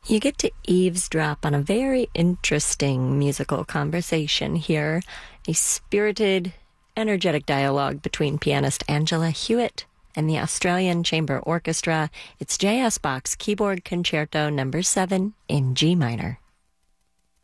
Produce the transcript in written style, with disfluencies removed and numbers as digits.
You get to eavesdrop on a very interesting musical conversation here, a spirited, energetic dialogue between pianist Angela Hewitt and the Australian Chamber Orchestra. It's J.S. Bach's Keyboard Concerto No. 7 in G minor.